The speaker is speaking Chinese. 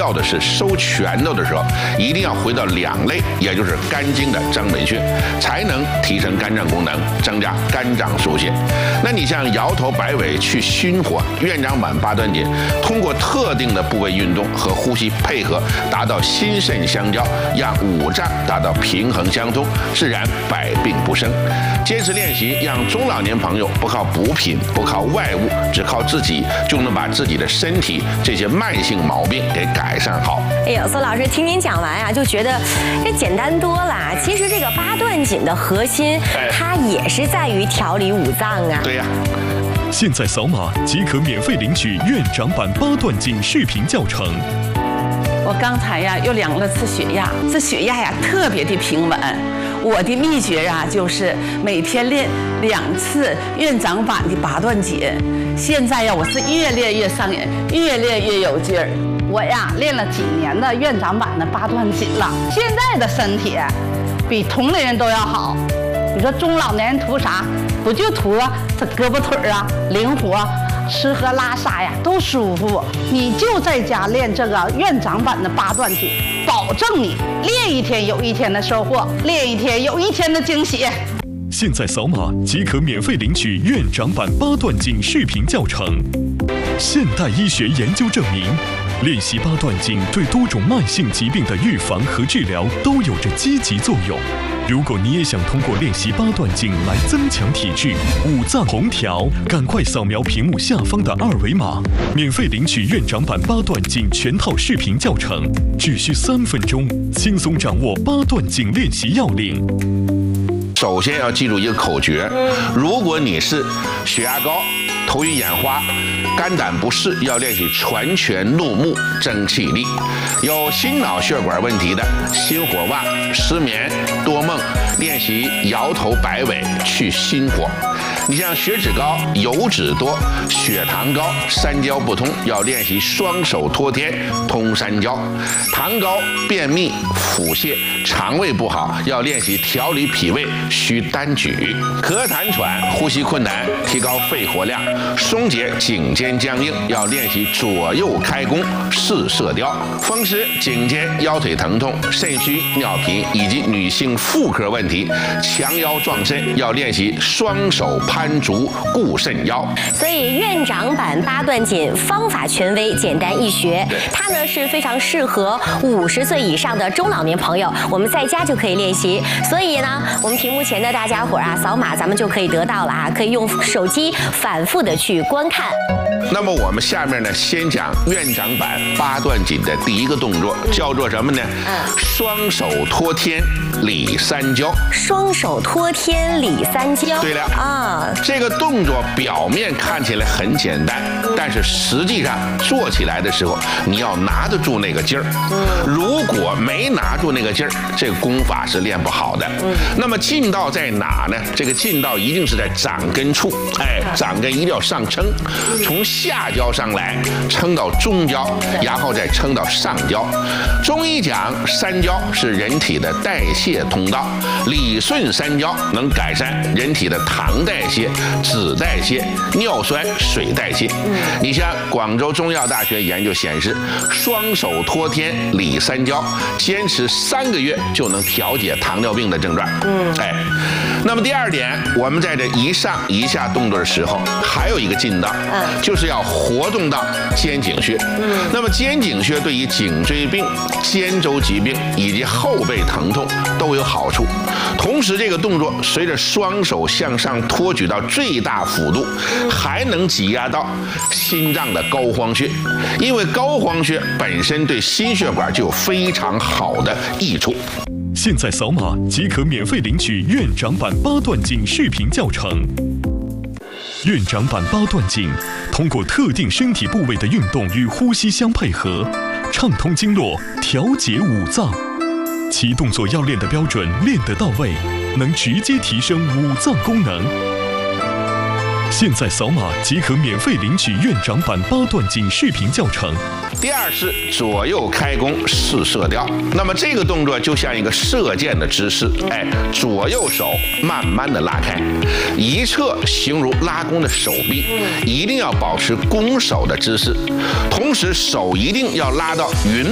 要的是收拳头的时候，一定要回到2类，也就是肝经的张门穴，才能提升肝脏功能，增加肝脏疏泄。那你像摇头摆尾去心火，院长板八段锦通过特定的部位运动和呼吸配合，达到心肾相交，让五脏达到平衡相通，自然百病不生。坚持练习，让中老年朋友不靠补品，不靠外物，只靠自己就能把自己的身体这些慢性毛病给改善好。 哎呦，苏老师听您讲完啊，就觉得这简单多了。其实这个八段锦的核心，它也是在于调理五脏啊。 对呀。 现在扫码即可免费领取院长版八段锦视频教程。 我刚才呀又量了次血压，这血压呀特别的平稳。我的秘诀啊就是每天练2次院长版的八段锦。现在呀我是越练越上瘾，越练越有劲儿。 我呀练了几年的院长版的八段锦了，现在的身体比同龄人都要好。你说中老年人图啥？不就图这胳膊腿啊灵活，吃喝拉撒呀都舒服。你就在家练这个院长版的八段锦，保证你练一天有一天的收获，练一天有一天的惊喜。 现在扫码即可免费领取院长版八段锦视频教程。现代医学研究证明，练习八段锦对多种慢性疾病的预防和治疗都有着积极作用。如果你也想通过练习八段锦来增强体质、五脏同调，赶快扫描屏幕下方的2维码，免费领取院长版八段锦全套视频教程，只需3分钟，轻松掌握八段锦练习要领。 首先要记住一个口诀，如果你是血压高、头晕眼花、肝胆不适，要练习全拳怒目增气力；有心脑血管问题的，心火旺、失眠、多梦，练习摇头摆尾去心火。你像血脂高、油脂多、血糖高、三焦不通，要练习双手托天通三焦；糖高、便秘、腹泻、肠胃不好，要练习调理脾胃需单举；咳痰喘、呼吸困难，提高肺活量，松解颈肩僵硬，要练习左右开弓四射雕；风湿、颈肩、腰腿疼痛、肾虚、尿频以及女性妇科问题，强腰壮肾，要练习双手攀足固肾腰。 所以院长版八段锦方法权威，简单易学，它呢是非常适合50岁以上的中老年朋友，我们在家就可以练习。所以呢，我们屏幕前的大家伙啊，扫码咱们就可以得到了啊，可以用手机反复的去观看。 那么我们下面呢，先讲院长版八段锦的第一个动作，叫做什么呢？双手托天理三焦。 双手托天理三焦。对了啊， 这个动作表面看起来很简单，但是实际上做起来的时候，你要拿得住那个劲儿。如果没拿住那个劲儿，这个功法是练不好的。那么劲道在哪呢？这个劲道一定是在掌根处，掌根一定要上撑，从下焦上来，撑到中焦，然后再撑到上焦。中医讲三焦是人体的代谢通道，理顺三焦能改善人体的糖代谢、脂代谢、尿酸、水代谢。你像广州中药大学研究显示，双手托天理三焦，坚持3个月就能调节糖尿病的症状。那么第二点，我们在这一上一下动作的时候，还有一个劲道，就是要活动到肩颈穴。那么肩颈穴对于颈椎病、肩周疾病以及后背疼痛都有好处。同时，这个动作随着双手向上托举到最大幅度，还能挤压到心脏的膏肓穴，因为膏肓穴本身对心血管就有非常好的益处。 现在扫码即可免费领取院长版八段锦视频教程。院长版八段锦通过特定身体部位的运动与呼吸相配合，畅通经络，调节五脏。其动作要练得标准，练得到位，能直接提升五脏功能。现在扫码即可免费领取院长版八段锦视频教程。 第二是左右开弓四射雕，那么这个动作就像一个射箭的姿势，左右手慢慢的拉开，一侧形如拉弓的手臂，一定要保持弓手的姿势，同时手一定要拉到云